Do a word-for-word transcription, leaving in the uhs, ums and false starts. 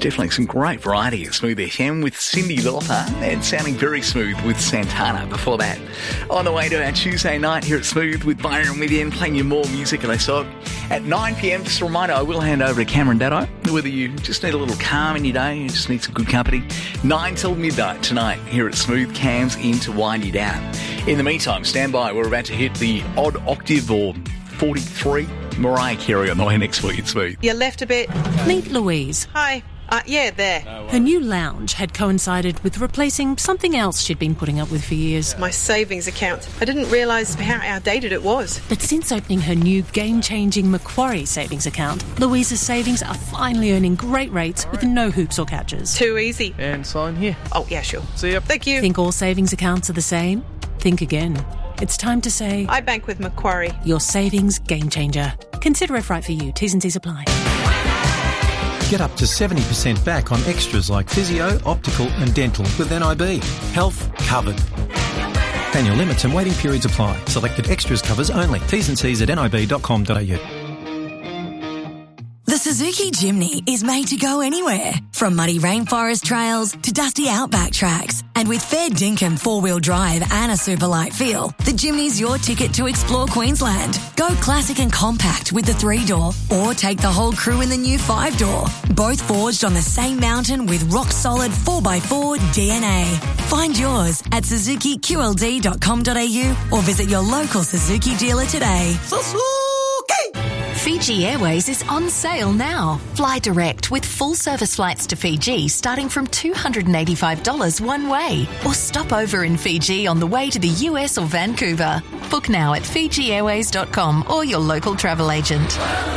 definitely some great variety at Smooth F M with Cyndi Lauper and sounding very smooth with Santana before that. On the way to our Tuesday night here at Smooth with Byron Within, playing you more music. And I saw at nine p.m, just a reminder, I will hand over to Cameron Daddo, whether you just need a little calm in your day, you just need some good company. nine till midnight tonight here at Smooth, Cams in to wind you down. In the meantime, stand by. We're about to hit the odd octave or forty-three. Mariah Carey on the way next week. It's Smooth. You left a bit. Meet Louise. Hi. Uh, yeah, there. Her new lounge had coincided with replacing something else she'd been putting up with for years. My savings account. I didn't realise how outdated it was. But since opening her new game-changing Macquarie savings account, Louise's savings are finally earning great rates with no hoops or catches. Too easy. And sign here. Oh, yeah, sure. See ya. Thank you. Think all savings accounts are the same? Think again. It's time to say... I bank with Macquarie. Your savings game changer. Consider if right for you. T's and C's apply. Get up to seventy percent back on extras like physio, optical and dental with N I B. Health covered. Annual limits and waiting periods apply. Selected extras covers only. T's and C's at nib dot com dot a u. The Suzuki Jimny is made to go anywhere, from muddy rainforest trails to dusty outback tracks. And with fair dinkum four-wheel drive and a super light feel, the Jimny's your ticket to explore Queensland. Go classic and compact with the three-door, or take the whole crew in the new five-door. Both forged on the same mountain with rock-solid four by four D N A. Find yours at suzuki q l d dot com dot a u or visit your local Suzuki dealer today. Suzuki! Fiji Airways is on sale now. Fly direct with full service flights to Fiji starting from two hundred eighty-five dollars one way. Or stop over in Fiji on the way to the U S or Vancouver. Book now at fiji airways dot com or your local travel agent.